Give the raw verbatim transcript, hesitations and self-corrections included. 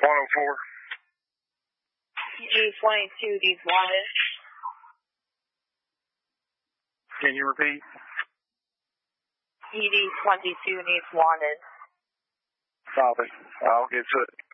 one oh four. E D twenty-two needs wanted. Can you repeat? E D twenty-two needs wanted. Copy. I'll get to it.